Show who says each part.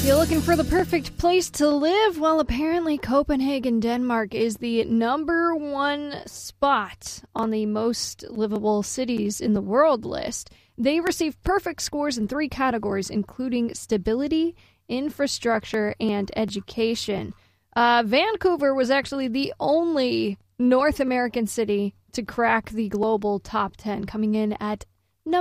Speaker 1: You're looking for the perfect place to live? Well, apparently Copenhagen, Denmark is the number one spot on the most livable cities in the world list. They received perfect scores in 3 categories, including stability, infrastructure, and education. Vancouver was actually the only North American city to crack the global top 10, coming in at